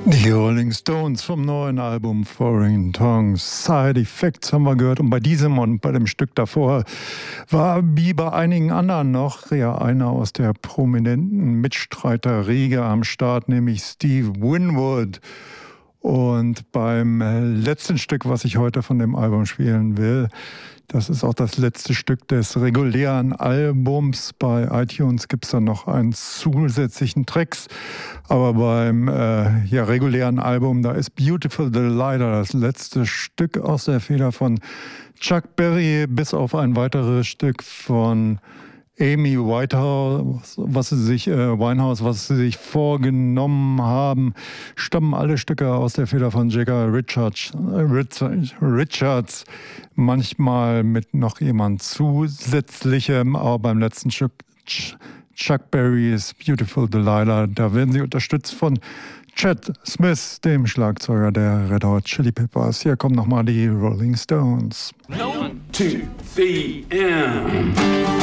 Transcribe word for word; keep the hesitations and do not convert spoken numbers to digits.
Die Rolling Stones vom neuen Album Foreign Tongues. Side Effects haben wir gehört. Und bei diesem und bei dem Stück davor war wie bei einigen anderen noch ja einer aus der prominenten Mitstreiterriege am Start, nämlich Steve Winwood. Und beim letzten Stück, was ich heute von dem Album spielen will, das ist auch das letzte Stück des regulären Albums. Bei iTunes gibt es dann noch einen zusätzlichen Tracks. Aber beim äh, ja, regulären Album, da ist Beautiful Delilah das letzte Stück aus der Feder von Chuck Berry, bis auf ein weiteres Stück von Amy Whitehouse, was sie sich, äh, Winehouse, was sie sich vorgenommen haben, stammen alle Stücke aus der Feder von Jagger Richards, äh, Richards, manchmal mit noch jemand Zusätzlichem, aber beim letzten Stück Chuck Berry's Beautiful Delilah, da werden sie unterstützt von Chad Smith, dem Schlagzeuger der Red Hot Chili Peppers. Hier kommen nochmal die Rolling Stones. One, two, three, and...